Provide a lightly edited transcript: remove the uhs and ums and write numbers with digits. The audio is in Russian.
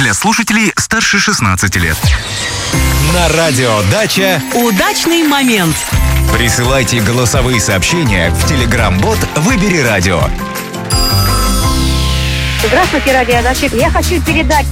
для слушателей старше 16 лет. На радио «Дача» удачный момент. Присылайте голосовые сообщения в Telegram-бот «Выбери радио». Здравствуйте, радио «Дача». Я хочу передать